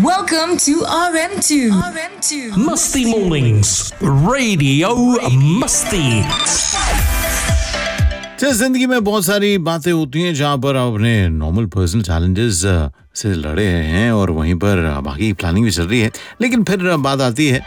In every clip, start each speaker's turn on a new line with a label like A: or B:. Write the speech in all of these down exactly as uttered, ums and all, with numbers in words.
A: Welcome to R M two. R M two.
B: Musty Mornings, Radio Musty.
C: जिंदगी में बहुत सारी बातें होती हैं जहाँ पर आप अपने नॉर्मल पर्सनल चैलेंजेस से लड़े हैं और वहीं पर बाकी प्लानिंग भी चल रही है, लेकिन फिर बात आती है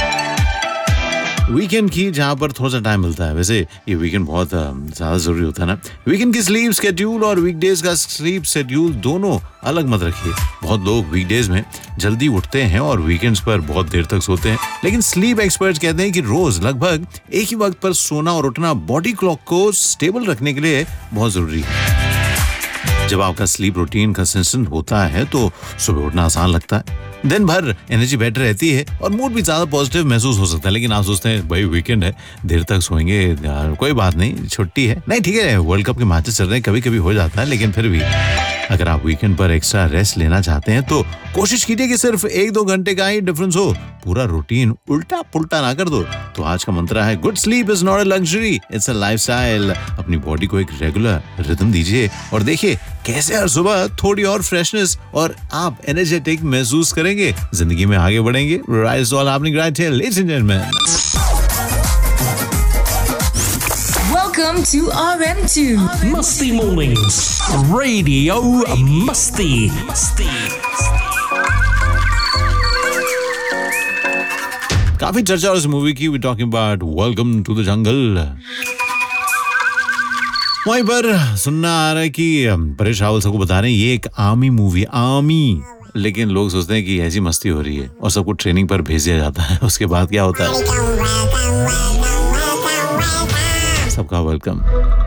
C: वीकेंड की जहाँ पर थोड़ा सा टाइम मिलता है। वैसे ये वीकेंड बहुत ज़्यादा ज़रूरी होता है ना। वीकेंड की स्लीप शेड्यूल और वीकडेज का स्लीप शेड्यूल दोनों अलग मत रखिए। बहुत लोग वीकडेज में जल्दी उठते हैं और वीकेंड्स पर बहुत देर तक सोते हैं, लेकिन स्लीप एक्सपर्ट्स कहते हैं कि रोज लगभग एक ही वक्त पर सोना और उठना बॉडी क्लॉक को स्टेबल रखने के लिए बहुत ज़रूरी है। जब आपका स्लीप रूटीन कंसिस्टेंट होता है तो सुबह उठना आसान लगता है, दिन भर एनर्जी बेटर रहती है और मूड भी ज्यादा पॉजिटिव महसूस हो सकता है। लेकिन आप सोचते हैं भाई वीकेंड है, देर तक सोएंगे यार, कोई बात नहीं, छुट्टी है। नहीं, ठीक है, वर्ल्ड कप के मैचेस चल रहे हैं, कभी कभी हो जाता है, लेकिन फिर भी अगर आप वीकेंड पर एक्स्ट्रा रेस्ट लेना चाहते हैं तो कोशिश कीजिए कि सिर्फ एक दो घंटे का ही डिफरेंस हो, पूरा रूटीन उल्टा पुल्टा ना कर दो। तो आज का मंत्र है good sleep is not a luxury, it's a lifestyle. अपनी बॉडी को एक रेगुलर रिदम दीजिए और देखिए कैसे हर सुबह थोड़ी और फ्रेशनेस और आप एनर्जेटिक महसूस करेंगे, जिंदगी में आगे बढ़ेंगे। Rise all happening right here, ladies and gentleman.
A: Welcome to R M two.
B: Musty Mornings, Radio Musty. Musty.
C: काफी चर्चा और इस मूवी की, we talking about welcome to the jungle. वहीं पर सुनना आ रहा है कि परेश रावल सबको बता रहे हैं ये एक आर्मी मूवी, आर्मी, लेकिन लोग सोचते हैं कि ऐसी मस्ती हो रही है और सबको ट्रेनिंग पर भेज दिया जाता है। उसके बाद क्या होता है? सबका वेलकम।